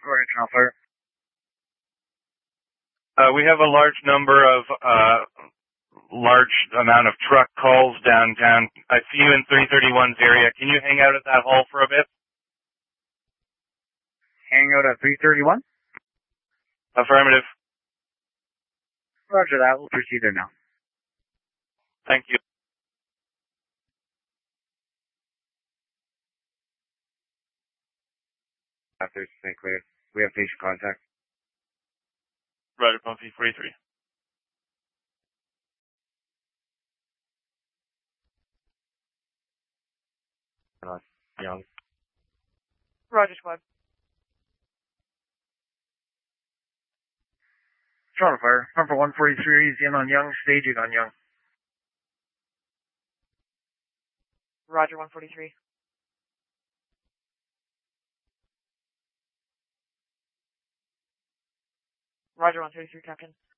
Orange Town Fire. We have a large number of, large amount of truck calls downtown. I see you in 331's area. Can you hang out at that hall for a bit? Hang out at 331? Affirmative. Roger that. We'll proceed there now. Thank you. After St. Clair, we have patient contact. Roger, Pumpy 43. Young. Roger, squad. Toronto Fire. Number 143 is in on Young. Staging on Young. Roger, 143. Roger, 133, Captain.